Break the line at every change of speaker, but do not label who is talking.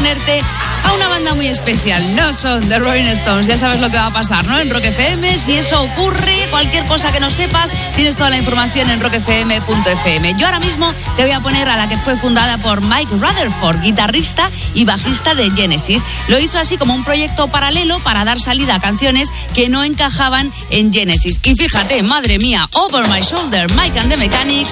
ponerte a una banda muy especial. No son The Rolling Stones, ya sabes lo que va a pasar, ¿no? En Rock FM, si eso ocurre, cualquier cosa que no sepas, tienes toda la información en rockfm.fm. Yo ahora mismo te voy a poner a la que fue fundada por Mike Rutherford, guitarrista y bajista de Genesis. Lo hizo así como un proyecto paralelo para dar salida a canciones que no encajaban en Genesis. Y fíjate, madre mía, Over My Shoulder, Mike and the Mechanics,